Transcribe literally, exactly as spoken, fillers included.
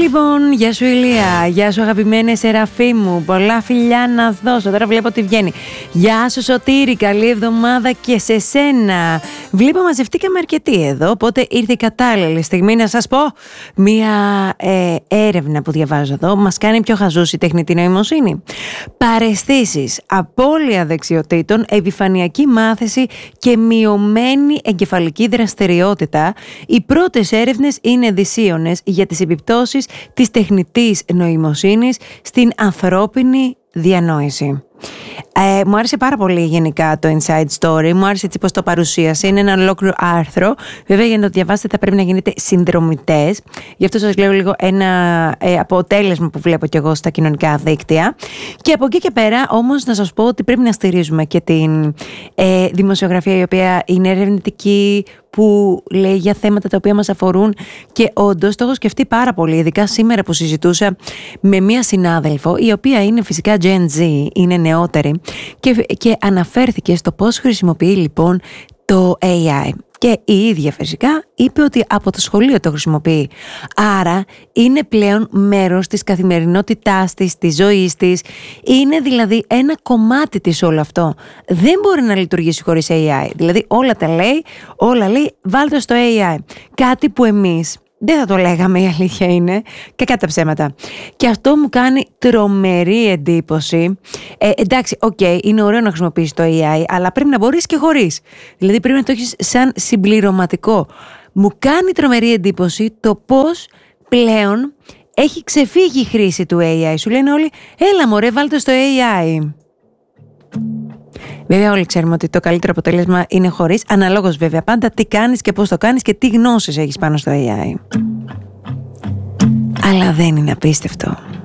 Λοιπόν, γεια σου Ηλία, γεια σου αγαπημένη Σεραφή μου, πολλά φιλιά να δώσω, τώρα βλέπω ότι βγαίνει. Γεια σου Σωτήρη, καλή εβδομάδα και σε σένα. Βλέπω μαζευτήκαμε αρκετοί εδώ, οπότε ήρθε η κατάλληλη στιγμή να σας πω. Μία ε, έρευνα που διαβάζω εδώ μας κάνει πιο χαζούς η τεχνητή νοημοσύνη. Παραισθήσεις, απώλεια δεξιοτήτων, επιφανειακή μάθηση και μειωμένη εγκεφαλική δραστηριότητα. Οι πρώτες έρευνες είναι δυσίωνες για τις επιπτώσεις της τεχνητής νοημοσύνης στην ανθρώπινη διανόηση. Ε, μου άρεσε πάρα πολύ γενικά το Inside Story, μου άρεσε έτσι πως το παρουσίασε, είναι ένα ολόκληρο άρθρο. Βέβαια για να το διαβάσετε θα πρέπει να γίνετε συνδρομητές, γι' αυτό σας λέω λίγο ένα ε, αποτέλεσμα που βλέπω κι εγώ στα κοινωνικά δίκτυα. Και από εκεί και πέρα όμως να σας πω ότι πρέπει να στηρίζουμε και την ε, δημοσιογραφία η οποία είναι ερευνητική, που λέει για θέματα τα οποία μας αφορούν, και όντως το έχω σκεφτεί πάρα πολύ, ειδικά σήμερα που συζητούσα με μία συνάδελφο η οποία είναι φυσικά Gen Z, είναι νεότερη, και, και αναφέρθηκε στο πώς χρησιμοποιεί λοιπόν το έι άι. Και η ίδια φυσικά είπε ότι από το σχολείο το χρησιμοποιεί. Άρα είναι πλέον μέρος της καθημερινότητάς της, της ζωής της. Είναι δηλαδή ένα κομμάτι της όλο αυτό. Δεν μπορεί να λειτουργήσει χωρίς έι άι. Δηλαδή όλα τα λέει, όλα λέει, βάλτε στο έι άι. Κάτι που εμείς δεν θα το λέγαμε, η αλήθεια είναι, και κατά ψέματα. Και αυτό μου κάνει τρομερή εντύπωση. Ε, εντάξει, οκ, okay, είναι ωραίο να χρησιμοποιήσεις το έι άι, αλλά πρέπει να μπορείς και χωρίς. Δηλαδή πρέπει να το έχεις σαν συμπληρωματικό. Μου κάνει τρομερή εντύπωση το πώς πλέον έχει ξεφύγει η χρήση του έι άι. Σου λένε όλοι, έλα μωρέ, βάλτε στο έι άι. Βέβαια όλοι ξέρουμε ότι το καλύτερο αποτέλεσμα είναι χωρίς, αναλόγως βέβαια πάντα τι κάνεις και πώς το κάνεις και τι γνώσεις έχεις πάνω στο έι άι. Αλλά δεν είναι απίστευτο?